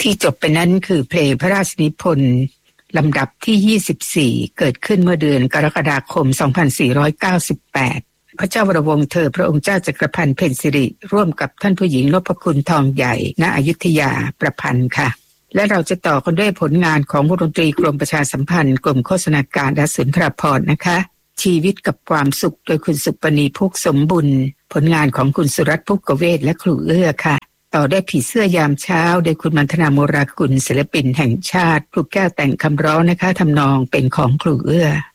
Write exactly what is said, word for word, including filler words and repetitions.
ที่จบไปนั้นคือเพลงพระราชนิพนธ์ลำดับที่ยี่สิบสี่เกิดขึ้นเมื่อเดือนกรกฎาคมสองพันสี่ร้อยเก้าสิบแปดพระเจ้าวรวงศ์เธอพระองค์เจ้าจักรพันธ์เพ็ญสิริร่วมกับท่านผู้หญิงนพคุณทองใหญ่ณอยุธยาประพันธ์ค่ะและเราจะต่อกันด้วยผลงานของวงดนตรีกรมประชาสัมพันธ์กรมโฆษณาการและสุนทรภรณ์นะคะชีวิตกับความสุขโดยคุณสุปณีพุกสมบุญผลงานของคุณสุรัตน์พุกกเวทและครูเอื้อค่ะต่อได้ผีเสื้อยามเช้าโดยคุณมันธนาโมรากุลศิลปินแห่งชาติครูแก้วแต่งคำร้องนะคะทำนองเป็นของครูเอื้อ